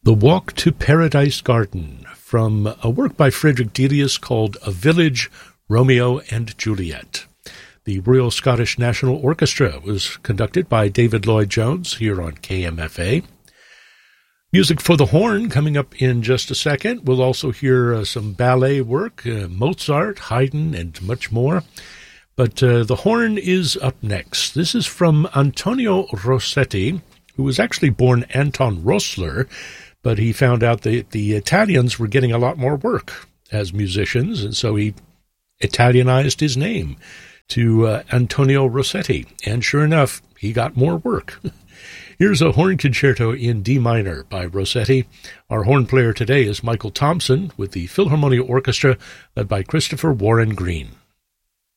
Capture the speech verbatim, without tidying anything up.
The Walk to Paradise Garden, from a work by Frederick Delius called A Village, Romeo and Juliet. The Royal Scottish National Orchestra was conducted by David Lloyd-Jones here on K M F A. Music for the horn coming up in just a second. We'll also hear uh, some ballet work, uh, Mozart, Haydn, and much more. But uh, the horn is up next. This is from Antonio Rossetti, who was actually born Anton Rossler, but he found out that the Italians were getting a lot more work as musicians, and so he Italianized his name to uh, Antonio Rossetti. And sure enough, he got more work. Here's a horn concerto in D minor by Rossetti. Our horn player today is Michael Thompson with the Philharmonia Orchestra, led by Christopher Warren Green.